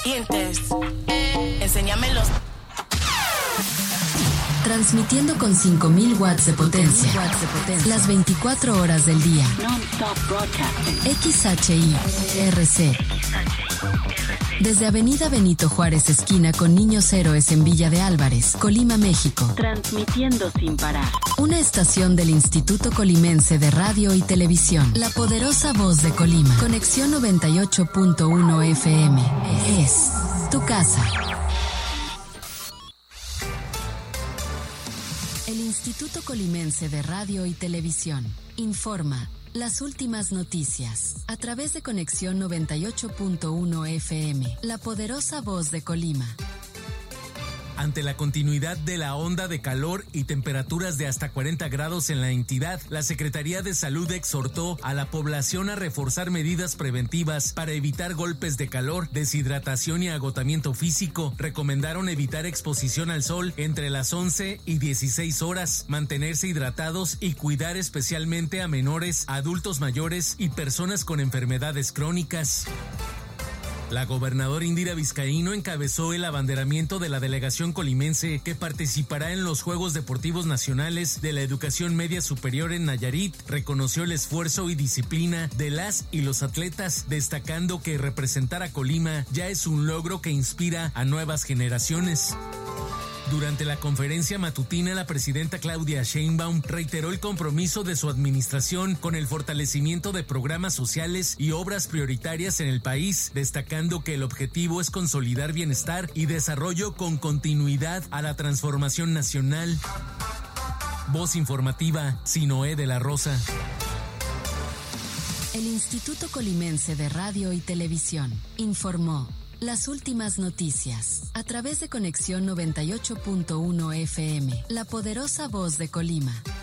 dientes. Enséñamelos. Transmitiendo con 5.000 watts de potencia. Las 24 horas del día. XHI-RC. Desde Avenida Benito Juárez, esquina con Niños Héroes en Villa de Álvarez, Colima, México. Transmitiendo sin parar. Una estación del Instituto Colimense de Radio y Televisión. La poderosa voz de Colima. Conexión 98.1 FM. Es tu casa. El Instituto Colimense de Radio y Televisión informa las últimas noticias a través de Conexión 98.1 FM, la poderosa voz de Colima. Ante la continuidad de la onda de calor y temperaturas de hasta 40 grados en la entidad, la Secretaría de Salud exhortó a la población a reforzar medidas preventivas para evitar golpes de calor, deshidratación y agotamiento físico. Recomendaron evitar exposición al sol entre las 11 y 16 horas, mantenerse hidratados y cuidar especialmente a menores, adultos mayores y personas con enfermedades crónicas. La gobernadora Indira Vizcaíno encabezó el abanderamiento de la delegación colimense que participará en los Juegos Deportivos Nacionales de la Educación Media Superior en Nayarit. Reconoció el esfuerzo y disciplina de las y los atletas, destacando que representar a Colima ya es un logro que inspira a nuevas generaciones. Durante la conferencia matutina, la presidenta Claudia Sheinbaum reiteró el compromiso de su administración con el fortalecimiento de programas sociales y obras prioritarias en el país, destacando que el objetivo es consolidar bienestar y desarrollo con continuidad a la transformación nacional. Voz informativa, Sinoé de la Rosa. El Instituto Colimense de Radio y Televisión informó las últimas noticias a través de Conexión 98.1 FM, la poderosa voz de Colima.